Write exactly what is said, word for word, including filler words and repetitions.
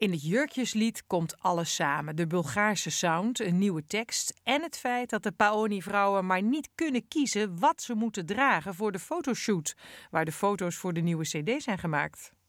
In het Jurkjeslied komt alles samen. De Bulgaarse sound, een nieuwe tekst en het feit dat de Paoni-vrouwen maar niet kunnen kiezen wat ze moeten dragen voor de fotoshoot, waar de foto's voor de nieuwe cd zijn gemaakt.